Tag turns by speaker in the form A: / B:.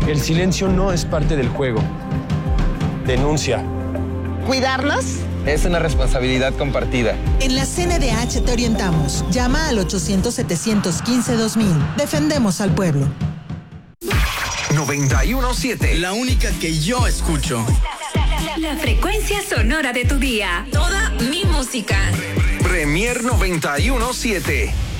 A: El silencio no es parte del juego. Denuncia.
B: ¿Cuidarnos?
C: Es una responsabilidad compartida.
D: En la CNDH te orientamos. Llama al 800-715-2000. Defendemos al pueblo.
E: 91.7.
F: La única que yo escucho.
G: La frecuencia sonora de tu día. Toda mi música.
E: Premier 91.7.